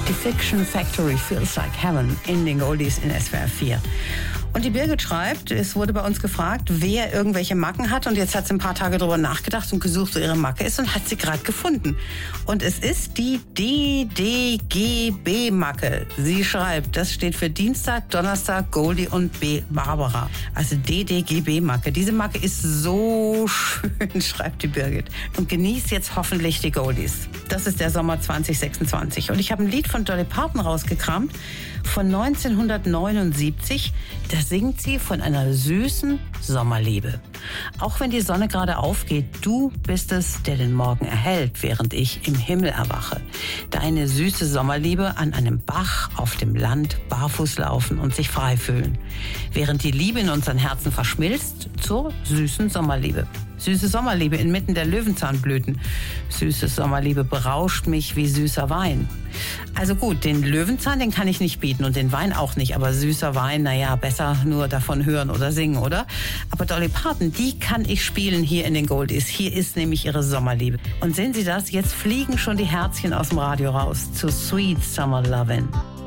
Die Fiction Factory Feels Like Heaven in den Goldies in SWR 4. Und die Birgit schreibt, es wurde bei uns gefragt, wer irgendwelche Macken hat. Und jetzt hat sie ein paar Tage drüber nachgedacht und gesucht, wo ihre Macke ist und hat sie gerade gefunden. Und es ist die DDGB-Macke. Sie schreibt, das steht für Dienstag, Donnerstag, Goldie und B. Barbara. Also DDGB-Macke. Diese Macke ist so schön, schreibt die Birgit. Und genießt jetzt hoffentlich die Goldies. Das ist der Sommer 2026. Und ich habe ein Lied von Dolly Parton rausgekramt von 1979. Da singt sie von einer süßen Sommerliebe. Auch wenn die Sonne gerade aufgeht, du bist es, der den Morgen erhellt, während ich im Himmel erwache. Deine süße Sommerliebe an einem Bach auf dem Land barfuß laufen und sich frei fühlen. Während die Liebe in unseren Herzen verschmilzt zur süßen Sommerliebe. Süße Sommerliebe inmitten der Löwenzahnblüten. Süße Sommerliebe berauscht mich wie süßer Wein. Also gut, den Löwenzahn, den kann ich nicht bieten und den Wein auch nicht. Aber süßer Wein, naja, besser nur davon hören oder singen, oder? Aber Dolly Parton, die kann ich spielen hier in den Goldies. Hier ist nämlich ihre Sommerliebe. Und sehen Sie das? Jetzt fliegen schon die Herzchen aus dem Radio raus zu Sweet Summer Lovin'.